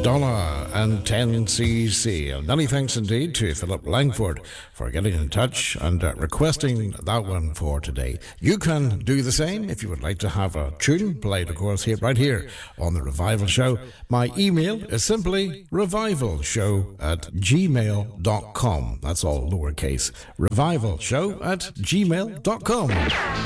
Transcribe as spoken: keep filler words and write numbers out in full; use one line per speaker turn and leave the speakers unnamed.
Donna and ten C C. And many thanks indeed to Philip Langford for getting in touch and uh, requesting that one for today. You can do the same if you would like to have a tune played, of course, here right here on The Revival Show. My email is simply revivalshow at gmail dot com. That's all lowercase. revivalshow at gmail dot com.